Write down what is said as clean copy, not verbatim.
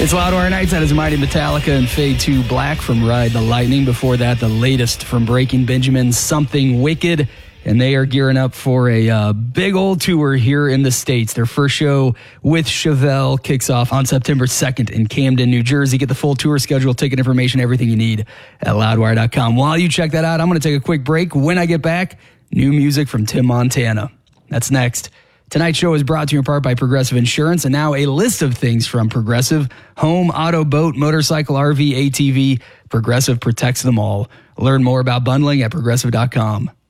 It's Loudwire Nights. That is Mighty Metallica and Fade to Black from Ride the Lightning. Before that, the latest from Breaking Benjamin, Something Wicked. And they are gearing up for a big old tour here in the States. Their first show with Chevelle kicks off on September 2nd in Camden, New Jersey. Get the full tour schedule, ticket information, everything you need at loudwire.com. While you check that out, I'm going to take a quick break. When I get back, new music from Tim Montana. That's next. Tonight's show is brought to you in part by Progressive Insurance, and now a list of things from Progressive. Home, auto, boat, motorcycle, RV, ATV. Progressive protects them all. Learn more about bundling at progressive.com.